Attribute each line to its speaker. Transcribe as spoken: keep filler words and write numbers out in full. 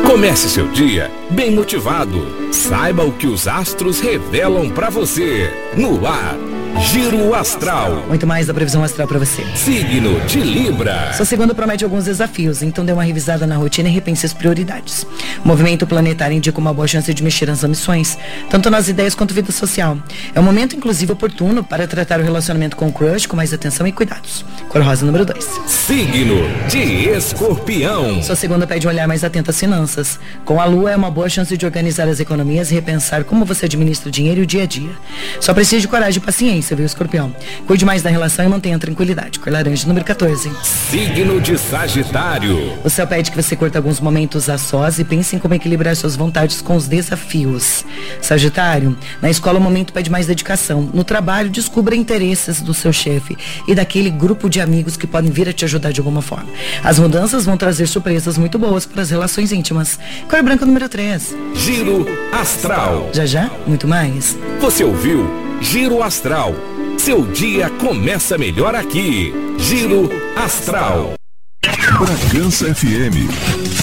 Speaker 1: Comece seu dia bem motivado. Saiba o que os astros revelam pra você. No ar, Giro Astral.
Speaker 2: Muito mais da previsão astral pra você.
Speaker 1: Signo de Libra.
Speaker 2: Sua segunda promete alguns desafios, então dê uma revisada na rotina e repense as prioridades. O movimento planetário indica uma boa chance de mexer nas ambições, tanto nas ideias quanto vida social. É um momento, inclusive, oportuno para tratar o relacionamento com o crush com mais atenção e cuidados. Cor rosa número dois.
Speaker 1: Signo de Escorpião.
Speaker 2: Sua segunda pede um olhar mais atento às finanças. Com a lua, é uma boa chance de organizar as economias e repensar como você administra o dinheiro e o dia a dia. Só precisa de coragem e paciência, viu, Escorpião? Cuide mais da relação e mantenha a tranquilidade. Cor laranja número quatorze.
Speaker 1: Signo de Sagitário.
Speaker 2: O céu pede que você curta alguns momentos a sós e pense em como equilibrar suas vontades com os desafios. Sagitário, na escola o momento pede mais dedicação. No trabalho, descubra interesses do seu chefe e daquele grupo de amigos que podem vir a te ajudar de alguma forma. As mudanças vão trazer surpresas muito boas para as relações íntimas. Cor branca número três.
Speaker 1: Giro Astral.
Speaker 2: Já já, muito mais.
Speaker 1: Você ouviu Giro Astral. Seu dia começa melhor aqui. Giro Astral.
Speaker 3: Bragança F M.